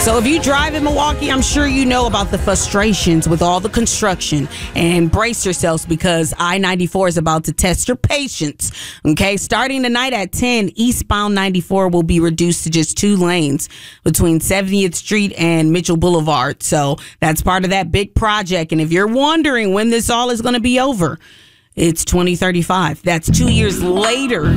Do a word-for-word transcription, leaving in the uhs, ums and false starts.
So if you drive in Milwaukee, I'm sure you know about the frustrations with all the construction. And brace yourselves because I ninety-four is about to test your patience. Okay, starting tonight at ten, eastbound ninety-four will be reduced to just two lanes between seventieth Street and Mitchell Boulevard. So that's part of that big project. And if you're wondering when this all is going to be over, it's twenty thirty-five. That's two years later